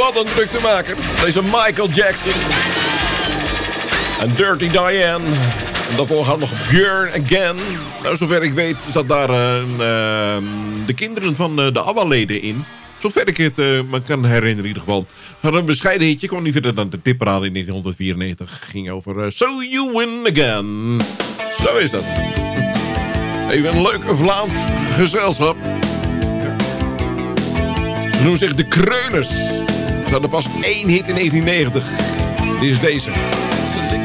Wat een druk te maken. Deze Michael Jackson. En Dirty Diane. En daarvoor gaat nog Björn Again. Nou, zover ik weet zat daar de kinderen van de ABBA-leden in. Zover ik het me kan herinneren in ieder geval. Ze hadden een bescheiden hitje. Kwam niet verder dan de tipparade in 1994. Ging over So You Win Again. Zo is dat. Even een leuk Vlaams gezelschap. Ze noemen zich de Kreuners. Ze hadden pas 1 hit in 1990. Dit is deze.